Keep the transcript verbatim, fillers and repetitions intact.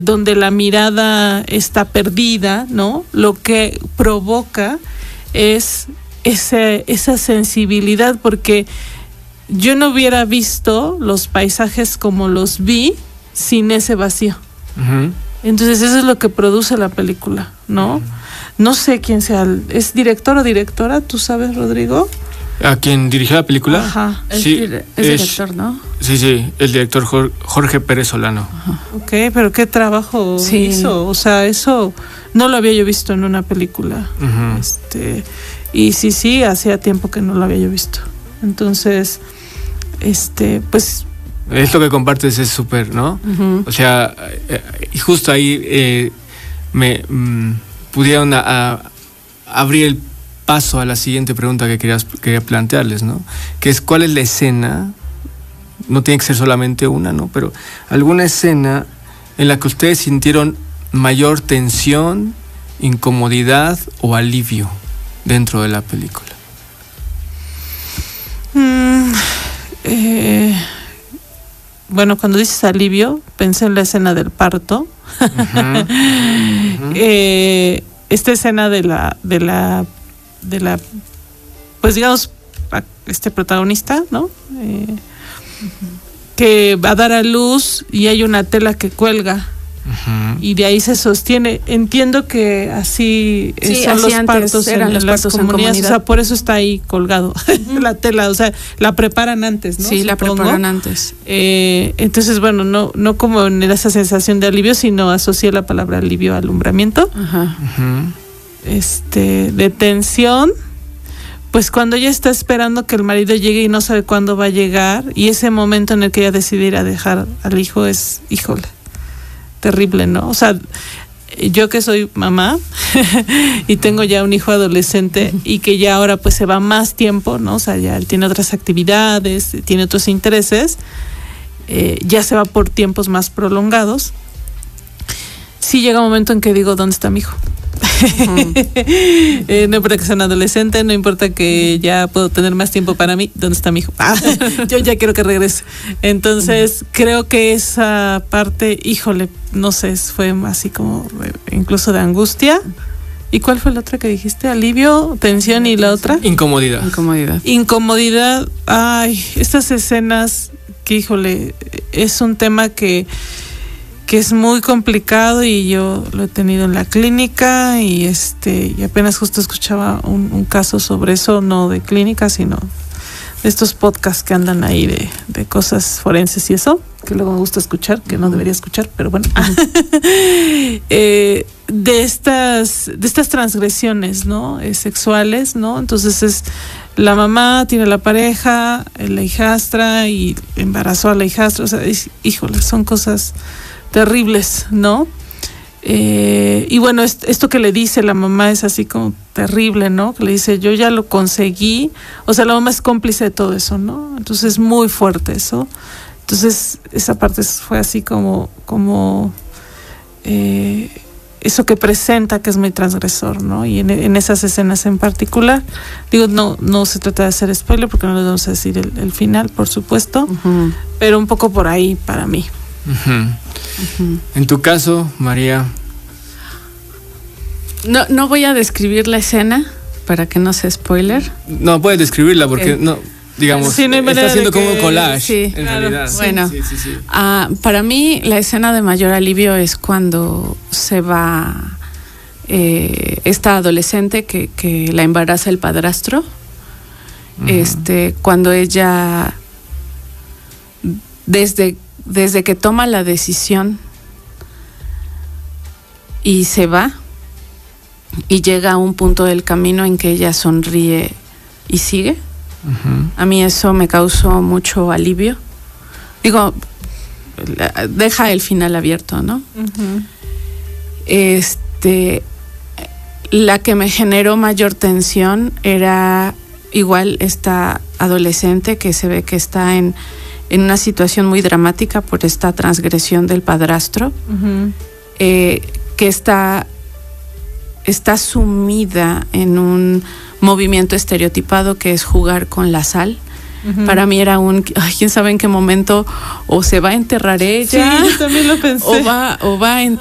donde la mirada está perdida, ¿no? Lo que provoca es ese, esa sensibilidad, porque yo no hubiera visto los paisajes como los vi sin ese vacío. Uh-huh. Entonces eso es lo que produce la película, ¿no? Uh-huh. No sé quién sea, ¿es director o directora? ¿Tú sabes, Rodrigo? ¿A quien dirigió la película? Ajá. Sí, es, es, es director, ¿no? Sí, sí, el director Jorge Pérez Solano. Ajá. Ok, pero qué trabajo sí. hizo. O sea, eso no lo había yo visto en una película. Uh-huh. Este, y sí, sí, hacía tiempo que no lo había yo visto. Entonces, este, pues... Esto que compartes es súper, ¿no? Uh-huh. O sea, eh, justo ahí eh, me mm, pudieron a, a abrir el paso a la siguiente pregunta que querías, quería plantearles, ¿no? Que es, ¿cuál es la escena? No tiene que ser solamente una, ¿no? Pero alguna escena en la que ustedes sintieron mayor tensión, incomodidad o alivio dentro de la película. Mm, eh, bueno, cuando dices alivio, pensé en la escena del parto. Uh-huh. Uh-huh. eh, esta escena de la, de la de la, pues digamos, este protagonista, ¿no? Eh, uh-huh. Que va a dar a luz y hay una tela que cuelga. Uh-huh. Y de ahí se sostiene. Entiendo que así sí, son así los partos en, en los las partos comunidades, en o sea, por eso está ahí colgado uh-huh. la tela, o sea, la preparan antes, ¿no? Sí, Supongo. La preparan antes. Eh, entonces, bueno, no, no como en esa sensación de alivio, sino asocié la palabra alivio a alumbramiento. Uh-huh. Uh-huh. Este, de tensión, pues cuando ella está esperando que el marido llegue y no sabe cuándo va a llegar, y ese momento en el que ella decide ir a dejar al hijo es, híjole, terrible, ¿no? O sea, yo que soy mamá y tengo ya un hijo adolescente y que ya ahora pues se va más tiempo, ¿no? O sea, ya él tiene otras actividades, tiene otros intereses, eh, ya se va por tiempos más prolongados. Sí llega un momento en que digo, ¿dónde está mi hijo? Uh-huh. eh, no importa que sea un adolescente, no importa que ya puedo tener más tiempo para mí, ¿dónde está mi hijo? Ah, yo ya quiero que regrese. Entonces, uh-huh. creo que esa parte, híjole, no sé, fue así como incluso de angustia. ¿Y cuál fue la otra que dijiste? Alivio, tensión y la otra. Incomodidad. Incomodidad. Incomodidad. Ay, estas escenas que, híjole, es un tema que que es muy complicado y yo lo he tenido en la clínica y este y apenas justo escuchaba un, un caso sobre eso, no de clínica, sino de estos podcasts que andan ahí de, de cosas forenses y eso, que luego me gusta escuchar, que no debería escuchar, pero bueno. eh, de estas de estas transgresiones, ¿no? Eh, sexuales, ¿no? Entonces es la mamá tiene la pareja, la hijastra y embarazó a la hijastra, o sea, es, híjole, son cosas terribles, ¿no? Eh, y bueno, est- esto que le dice la mamá es así como terrible, ¿no? Que le dice, yo ya lo conseguí, o sea, la mamá es cómplice de todo eso, ¿no? Entonces es muy fuerte eso. Entonces esa parte fue así como, como eh, eso que presenta que es muy transgresor, ¿no? Y en, en esas escenas en particular, digo, no, no se trata de hacer spoiler porque no les vamos a decir el, el final, por supuesto, uh-huh. pero un poco por ahí para mí. Uh-huh. Uh-huh. En tu caso, María. No, no voy a describir la escena para que no sea spoiler. No, puedes describirla porque okay. no, digamos, sí, no está haciendo como un collage. Sí, en claro. realidad. Bueno, sí, sí, sí. Uh, para mí la escena de mayor alivio es cuando se va eh, esta adolescente que, que la embaraza el padrastro. Uh-huh. Este, cuando ella desde Desde que toma la decisión y se va y llega a un punto del camino en que ella sonríe y sigue, uh-huh. a mí eso me causó mucho alivio. Digo, deja el final abierto, ¿no? Uh-huh. Este, la que me generó mayor tensión era igual esta adolescente que se ve que está en en una situación muy dramática por esta transgresión del padrastro, uh-huh. eh, que está, está sumida en un movimiento estereotipado que es jugar con la sal, Uh-huh. Para mí era un, ay, quién sabe en qué momento o se va a enterrar ella. Sí, yo también lo pensé. O va, o va a